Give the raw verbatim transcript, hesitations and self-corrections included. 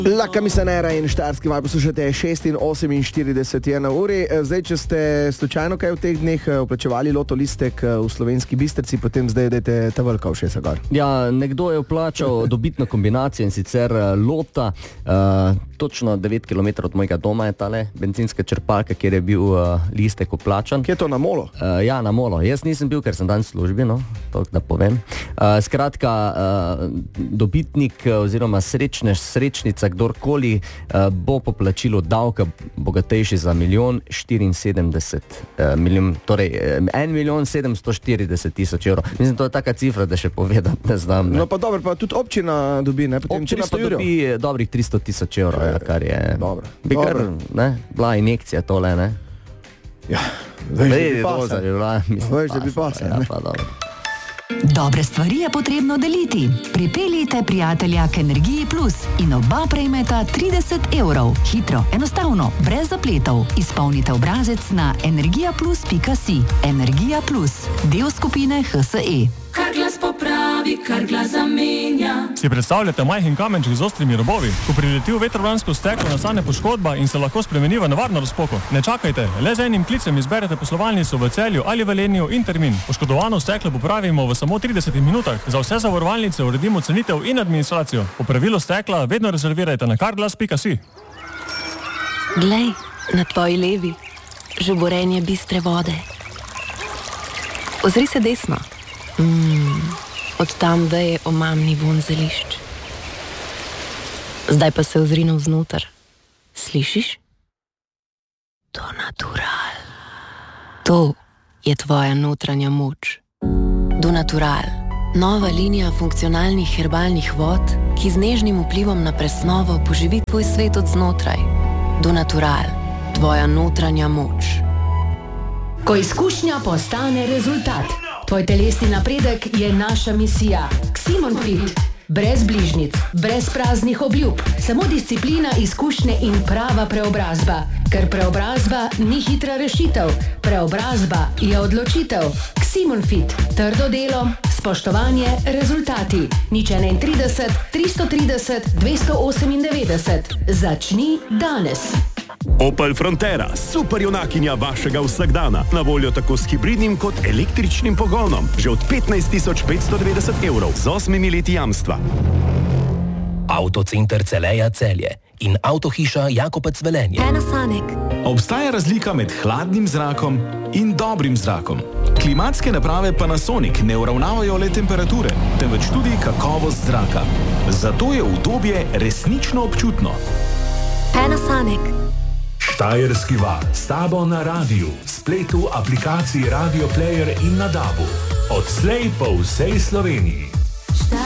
La Camisanera in Štajerski val poslušate šest in oseminštirideset je na uri. Zdaj, če ste slučajno kaj v teh dneh vplačevali loto listek v Slovenski Bistrici, potem zdaj dajte ta velika všesa gor. Ja, nekdo je vplačal dobitno kombinacijo in sicer lota, uh, točno devet kilometrov od mojega doma je tale bencinska črpalka, kjer je bil uh, listek vplačan. Kje je to, na Molo? Uh, ja, na Molo. Jaz nisem bil, ker sem dan v službi, no, to da povem. Uh, skratka, uh, dobitnik oziroma srečne, srečnica, kdorkoli uh, bo po plačilu davka bogatejši za milijon štiriinsedemdeset uh, milijon, torej en milijon sedemsto štirideset tisoč evrov. Mislim, to je taka cifra, da še povedati ne znam. Ne. No pa dobro, pa tudi občina dobi, ne? Potem občina pa dobi dobrih tristo tisoč evrov, ja, kar je dobro. Bi kar, ne, bila injekcija tole, ne? Ja, veš, da bi pasal. Veš, da bi pasal. Ja, pa dobro. Dobre stvari je potrebno deliti. Pripeljite prijatelja k Energiji Plus in oba prejmeta trideset evrov. Hitro, enostavno, brez zapletov. Izpolnite obrazec na energija plus pika si. Energija Plus, del skupine H S E. Kar glas popravi, kar glas zamenja. Si predstavljate majhen kamenček z ostrimi robovi? Ko prileti v vetrobransko steklo, nastane poškodba in se lahko spremeni v nevarno razpoko. Ne čakajte, le z enim klicem izberete poslovalnico v Celju ali Velenju in termin. Poškodovano steklo popravimo v samo tridesetih minutah. Za vse zavarovalnice uredimo cenitev in administracijo. Popravilo stekla vedno rezervirajte na karglas pika si. Glej, na tvoji levi, žuborenje bistre vode. Ozri se desno. Mm, od tam veje omamni vonj zelišč. Zdaj pa se ozri navznoter. Slišiš? To natural. To je tvoja notranja moč. Do natural. Nova linija funkcionalnih herbalnih vod, ki z nežnim vplivom na presnovo poživi tvoj svet od znotraj. Do natural. Tvoja notranja moč. Ko izkušnja postane rezultat. Tvoj telesni napredek je naša misija. Ximon Fit. Brez bližnic, brez praznih obljub, samo disciplina, izkušnje in prava preobrazba. Ker preobrazba ni hitra rešitev, preobrazba je odločitev. Ximon Fit. Trdo delo, spoštovanje, rezultati. Nič enaintrideset, tristo trideset, dvesto osemindevetdeset. Začni danes. Opel Frontera, super junakinja vašega vsakdana. Na voljo tako s hibridnim kot električnim pogonom. Že od petnajst tisoč petsto devetdeset evrov z osmimi leti jamstva. Avtocenter Celeja Celje in Avtohiša Jakopec Velenje. Panasonic. Obstaja razlika med hladnim zrakom in dobrim zrakom. Klimatske naprave Panasonic ne uravnavajo le temperature, temveč tudi kakovost zraka. Zato je udobje resnično občutno. Panasonic. Štajerski val s tabo na radiju, spletu, aplikaciji Radio Player in na dabu. Odslej po vsej Sloveniji.